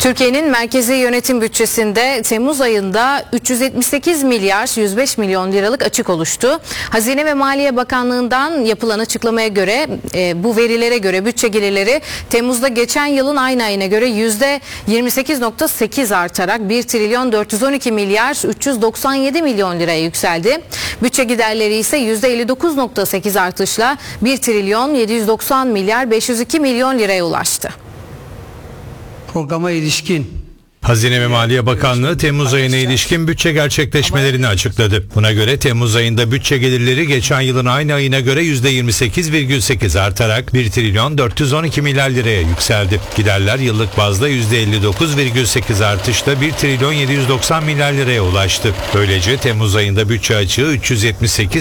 Türkiye'nin merkezi yönetim bütçesinde Temmuz ayında 378 milyar 105 milyon liralık açık oluştu. Hazine ve Maliye Bakanlığı'ndan yapılan açıklamaya göre bu verilere göre bütçe gelirleri Temmuz'da geçen yılın aynı ayına göre %28.8 artarak 1 trilyon 412 milyar 397 milyon liraya yükseldi. Bütçe giderleri ise %59.8 artışla 1 trilyon 790 milyar 502 milyon liraya ulaştı. Programa ilişkin Hazine ve Maliye Bakanlığı Temmuz ayına ilişkin bütçe gerçekleşmelerini açıkladı. Buna göre Temmuz ayında bütçe gelirleri geçen yılın aynı ayına göre %28,8 artarak 1 trilyon 412 milyar liraya yükseldi. Giderler yıllık bazda %59,8 artışla 1 trilyon 790 milyar liraya ulaştı. Böylece Temmuz ayında bütçe açığı 378